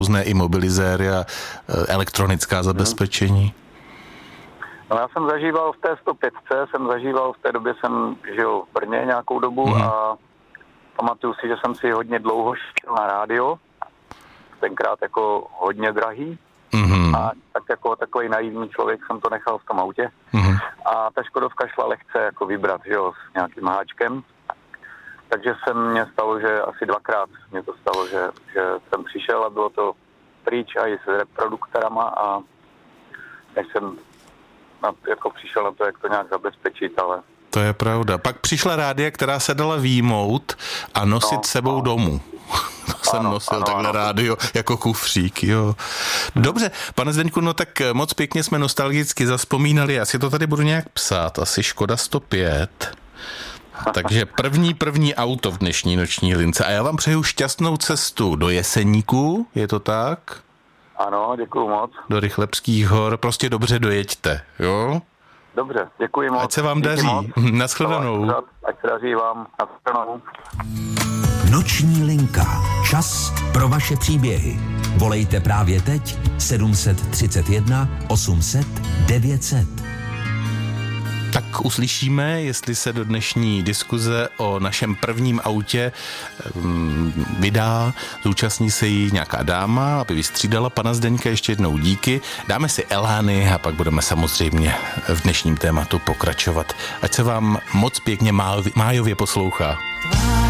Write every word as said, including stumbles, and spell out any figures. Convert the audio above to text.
různé imobilizéry a elektronická zabezpečení? No, já jsem zažíval v té sto pět, jsem zažíval, v té době jsem žil v Brně nějakou dobu mm. a pamatuju si, že jsem si hodně dlouho šel na rádio, tenkrát jako hodně drahý mm. a tak jako takový naivní člověk jsem to nechal v tom autě mm. a ta Škodovka šla lehce jako vybrat, že jo, s nějakým háčkem, takže se mně stalo, že asi dvakrát mě to stalo, že, že jsem přišel a bylo to pryč a i s reproduktorama a než jsem na, jako přišel na to, jak to nějak zabezpečit, ale... To je pravda. Pak přišla rádia, která se dala výjmout a nosit no, sebou no. domů. To jsem ano, nosil ano, takhle ano. rádio jako kufřík, jo. Dobře, pane Zdeňku, no tak moc pěkně jsme nostalgicky zazpomínali, já si to tady budu nějak psát, asi Škoda sto pět. Takže první, první auto v dnešní noční lince. A já vám přeju šťastnou cestu do Jeseníku, je to tak? Ano, děkuju moc. Do Rychlebských hor, prostě dobře dojeďte, jo? Dobře, děkuji moc. Ať se vám daří. Naschledanou. Ať se daří vám. Naschledanou. Noční linka. Čas pro vaše příběhy. Volejte právě teď sedm set třicet jedna osm set devět set. Tak uslyšíme, jestli se do dnešní diskuze o našem prvním autě vydá, zúčastní se jí nějaká dáma, aby vystřídala pana Zdeňka. Ještě jednou díky. Dáme si elány a pak budeme samozřejmě v dnešním tématu pokračovat. Ať se vám moc pěkně májově poslouchá.